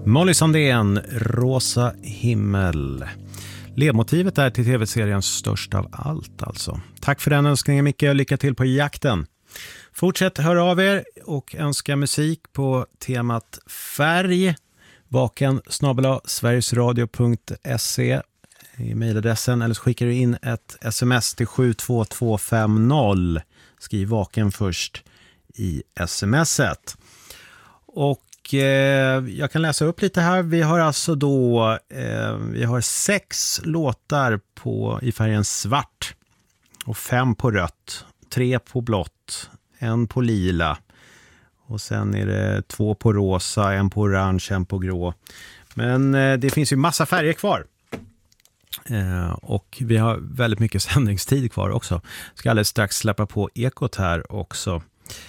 Molly Sandén, Rosa himmel. Ledmotivet är till tv-serien Störst av allt alltså. Tack för den önskningen Micke och lycka till på jakten. Fortsätt höra av er och önska musik på temat färg. vaken@sverigesradio.se i mejladressen eller så skickar du in ett sms till 72250. Skriv vaken först i smset. Och jag kan läsa upp lite här. Vi har alltså då vi har 6 låtar i färgen svart och 5 på rött, 3 på blått, 1 på lila och sen är det 2 på rosa, 1 på orange, 1 på grå. Men det finns ju massa färger kvar. Och vi har väldigt mycket sändningstid kvar också. Ska alldeles strax släppa på Ekot här också.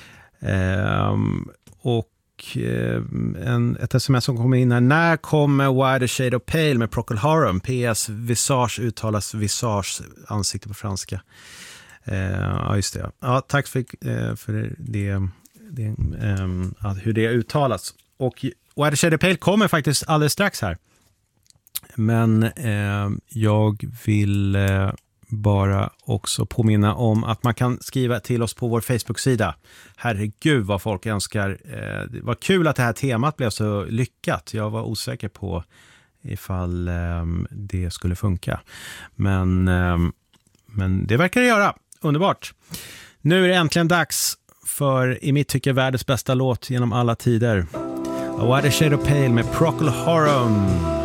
Och ett sms som kommer in här. När kommer Wider Shade of Pale med Procol Harum? PS visage uttalas visage, ansikte på franska. Ja, just det. Ja, tack för det hur det uttalas. Och Wider Shade of Pale kommer faktiskt alldeles strax här. Men jag vill bara också påminna om att man kan skriva till oss på vår Facebook-sida. Herregud vad folk önskar. Det var kul att det här temat blev så lyckat. Jag var osäker på ifall det skulle funka. Men det verkar det göra. Underbart. Nu är det äntligen dags för i mitt tycke världens bästa låt genom alla tider. A Wider Shade of Pale med Procol Harum.